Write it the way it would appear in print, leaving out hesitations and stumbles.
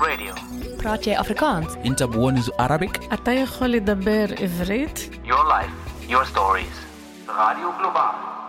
Radio. Praat jy Afrikaans? انت بونز Arabic. אתה יכול לדבר עברית? Your life, your stories. Radio Global.